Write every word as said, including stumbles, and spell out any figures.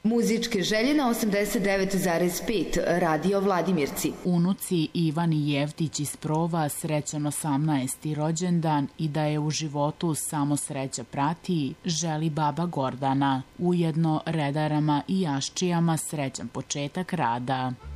Muzičke želje na osamdeset devet zarez pet Radio Vladimirci. Unuci Ivan i Jevtić iz Prova srećan osamnaesti rođendan i da je u životu samo sreća prati, želi baba Gordana. Ujedno redarama i jaščijama srećan početak rada.